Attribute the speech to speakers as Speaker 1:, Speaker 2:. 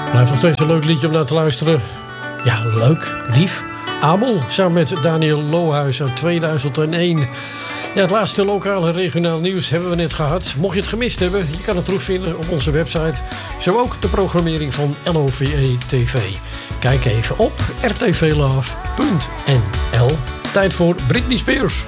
Speaker 1: Blijft nog steeds een leuk liedje om naar te luisteren. Ja, leuk, lief. Abel, samen met Daniel Lohuis uit 2001. Ja, het laatste lokale regionaal nieuws hebben we net gehad. Mocht je het gemist hebben, je kan het terugvinden op onze website. Zo ook de programmering van LOVE TV. Kijk even op rtvlove.nl. Tijd voor Britney Spears.